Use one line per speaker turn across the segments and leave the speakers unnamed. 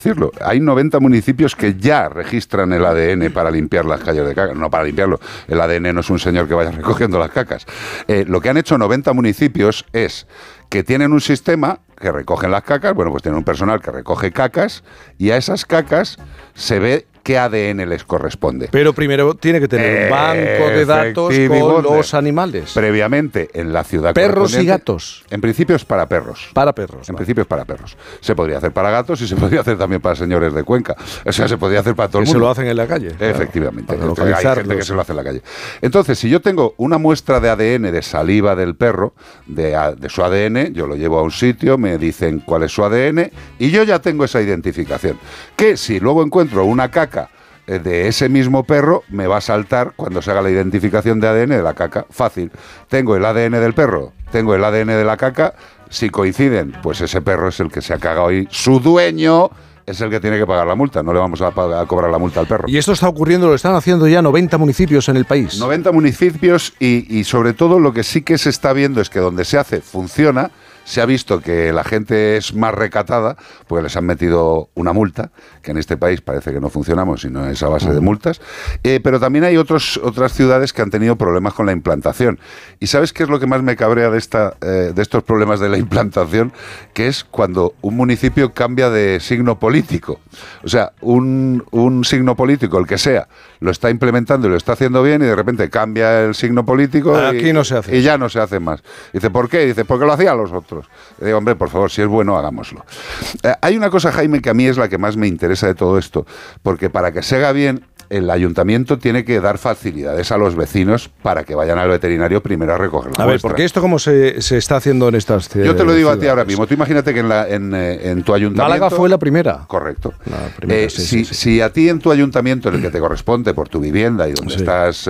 decirlo. Hay 90 municipios que ya registran el ADN para limpiar las calles de caca. No para limpiarlo. El ADN no es un señor que vaya recogiendo las cacas. Lo que han hecho 90 municipios es que tienen un sistema que recogen las cacas, bueno, pues tienen un personal que recoge cacas y a esas cacas se ve qué ADN les corresponde.
Pero primero tiene que tener un banco de datos con los animales.
Previamente, en la ciudad
¿Perros y gatos?
En principio es para perros.
Para perros.
En principio es para perros. Se podría hacer para gatos y se podría hacer también para señores de Cuenca. O sea, se podría hacer para todo el mundo.
Que se lo hacen en la calle.
Efectivamente.
Claro,
hay gente que se lo hace en la calle. Entonces, si yo tengo una muestra de ADN de saliva del perro, de su ADN, yo lo llevo a un sitio, me dicen cuál es su ADN y yo ya tengo esa identificación. Que si luego encuentro una caca de ese mismo perro, me va a saltar cuando se haga la identificación de ADN de la caca. Fácil. Tengo el ADN del perro, tengo el ADN de la caca. Si coinciden, pues ese perro es el que se ha cagado y su dueño es el que tiene que pagar la multa. No le vamos a cobrar la multa al perro.
Y esto está ocurriendo, lo están haciendo ya 90 municipios en el país.
90 municipios y sobre todo lo que sí que se está viendo es que donde se hace, funciona. Se ha visto que la gente es más recatada porque les han metido una multa, que en este país parece que no funcionamos, sino es a base de multas. Pero también hay otras ciudades que han tenido problemas con la implantación. ¿Y sabes qué es lo que más me cabrea de estos problemas de la implantación? Que es cuando un municipio cambia de signo político. O sea, un signo político, el que sea, lo está implementando y lo está haciendo bien y de repente cambia el signo político
no se hace.
Y ya no se hace más. Dice, ¿por qué? Dice, porque lo hacían los otros. Digo, hombre, por favor, si es bueno, hagámoslo. Hay una cosa, Jaime, que a mí es la que más me interesa de todo esto, porque para que se haga bien, el ayuntamiento tiene que dar facilidades a los vecinos para que vayan al veterinario primero a recoger la muestra.
A ver, ¿porque esto cómo se está haciendo en estas ciudades?
Yo te lo digo a ti ahora mismo. Tú imagínate que en tu ayuntamiento...
Málaga fue la primera.
Correcto.
Primera,
si a ti en tu ayuntamiento, en el que te corresponde por tu vivienda y donde estás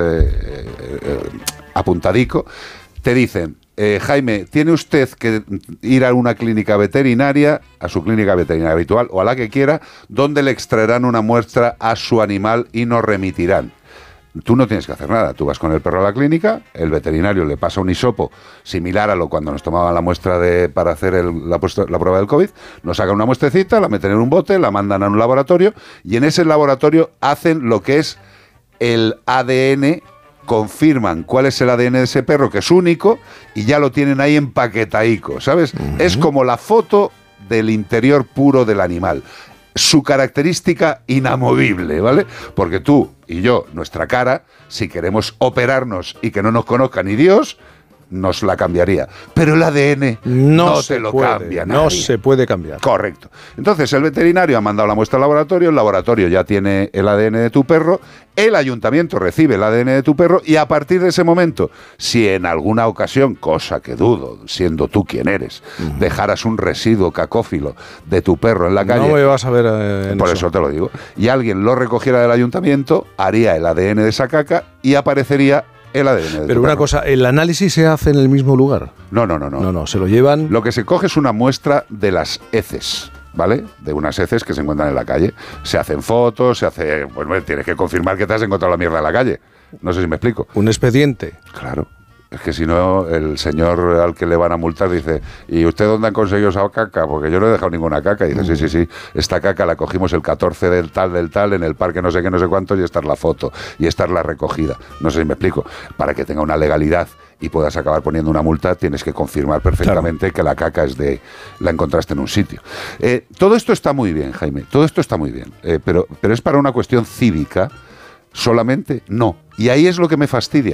apuntadico, te dicen... Jaime, tiene usted que ir a una clínica veterinaria, a su clínica veterinaria habitual o a la que quiera, donde le extraerán una muestra a su animal y nos remitirán. Tú no tienes que hacer nada, tú vas con el perro a la clínica, el veterinario le pasa un hisopo similar a lo cuando nos tomaban la muestra para hacer la prueba del COVID, nos sacan una muestrecita, la meten en un bote, la mandan a un laboratorio y en ese laboratorio hacen lo que es el ADN. Confirman cuál es el ADN de ese perro, que es único, y ya lo tienen ahí empaquetaico, ¿sabes? Es como la foto del interior puro del animal. Su característica inamovible, ¿vale? Porque tú y yo, nuestra cara, si queremos operarnos y que no nos conozca ni Dios, nos la cambiaría. Pero el ADN no se lo cambia nadie.
No se puede cambiar.
Correcto. Entonces, el veterinario ha mandado la muestra al laboratorio, el laboratorio ya tiene el ADN de tu perro, el ayuntamiento recibe el ADN de tu perro y a partir de ese momento, si en alguna ocasión, cosa que dudo, siendo tú quien eres, dejaras un residuo cacófilo de tu perro en la calle...
No me vas a ver
por eso te lo digo. Y alguien lo recogiera del ayuntamiento, haría el ADN de esa caca y aparecería el ADN.
Pero una cosa, ¿el análisis se hace en el mismo lugar?
No,
se lo llevan...
Lo que se coge es una muestra de las heces, ¿vale? De unas heces que se encuentran en la calle. Se hacen fotos, pues tienes que confirmar que te has encontrado la mierda en la calle. No sé si me explico.
¿Un expediente?
Claro. Es que si no, el señor al que le van a multar dice, ¿y usted dónde han conseguido esa caca? Porque yo no he dejado ninguna caca. Y dice, sí, esta caca la cogimos el 14 del tal, en el parque no sé qué, no sé cuántos, y esta es la foto, y esta es la recogida. No sé si me explico. Para que tenga una legalidad y puedas acabar poniendo una multa, tienes que confirmar perfectamente que la caca la encontraste en un sitio. Todo esto está muy bien, Jaime, todo esto está muy bien. Pero es para una cuestión cívica. Solamente no. Y ahí es lo que me fastidia,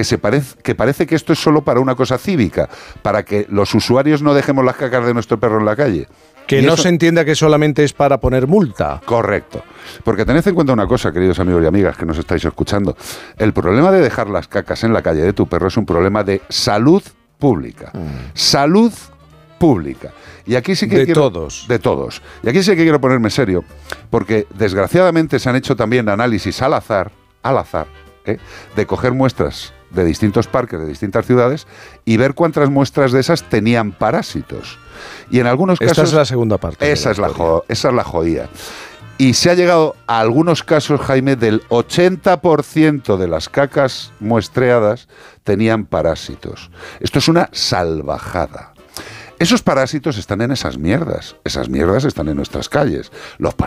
que parece que esto es solo para una cosa cívica, para que los usuarios no dejemos las cacas de nuestro perro en la calle.
Que no se entienda que solamente es para poner multa.
Correcto. Porque tened en cuenta una cosa, queridos amigos y amigas que nos estáis escuchando. El problema de dejar las cacas en la calle de tu perro es un problema de salud pública. Salud pública. Y aquí sí que
de todos.
Y aquí sí que quiero ponerme serio, porque desgraciadamente se han hecho también análisis al azar, de coger muestras de distintos parques, de distintas ciudades, y ver cuántas muestras de esas tenían parásitos. Y en algunos casos...
Esta es la segunda parte.
Esa es la jodida. Y se ha llegado a algunos casos, Jaime, del 80% de las cacas muestreadas tenían parásitos. Esto es una salvajada. Esos parásitos están en esas mierdas están en nuestras calles. Los